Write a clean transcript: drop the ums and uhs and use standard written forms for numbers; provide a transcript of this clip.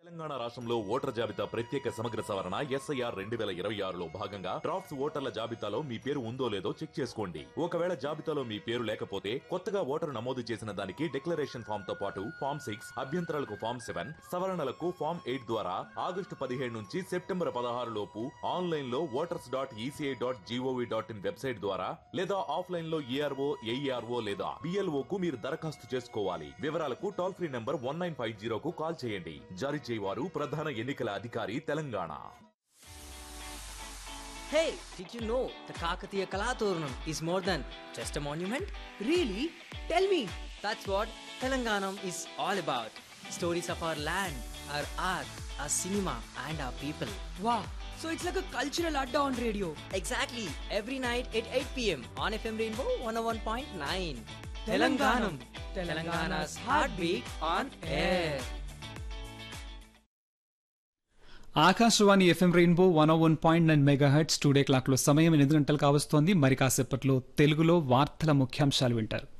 తెలంగాణ రాష్ట్రంలో ఓటర్ జాబితా ప్రత్యేక సమగ్ర సవరణ ఎస్ఐఆర్ 2026లో భాగంగా డ్రాఫ్ట్స్ ఓటర్ల జాబితాలో మీ పేరు ఉందో లేదో చెక్ చేసుకోండి. ఒకవేళ జాబితాలో మీ పేరు లేకపోతే కొత్తగా ఓటరు నమోదు చేసిన దానికి డిక్లరేషన్ ఫామ్ తో పాటు ఫామ్ 6, అభ్యంతరాలకు ఫామ్ 7, సవరణలకు ఫామ్ 8 ద్వారా ఆగస్టు 17 నుంచి సెప్టెంబర్ 16 లోపు ఆన్లైన్ లో voters.eci.gov.in వెబ్సైట్ ద్వారా లేదా ఆఫ్లైన్ లో ఏఆర్ఓ, ఏఈఆర్ఓ లేదా బిఎల్ఓ కు మీరు దరఖాస్తు చేసుకోవాలి. వివరాలకు టోల్ ఫ్రీ నంబర్ 1950 కు కాల్ చేయండి. జారీ చేయవారు ప్రధాన ఎన్నికల అధికారి Telangana. Hey, did you know the Kakatiya Kalatooranam is more than just a monument? Really? Tell me. That's what Telanganam is all about. Stories of our land, our art, our cinema and our people. Wow. So it's like a cultural adda on radio. Exactly. Every night at 8 p.m. on FM Rainbow 101.9. Telanganam. Telangana's heartbeat on air. Akashvani FM rainbow 101.9 megahertz. Today క్లాక్లో సమయం 8 గంటలు కావస్తోంది. మరి కాసేపట్లో తెలుగులో వార్తల ముఖ్యాంశాలు వింటారు.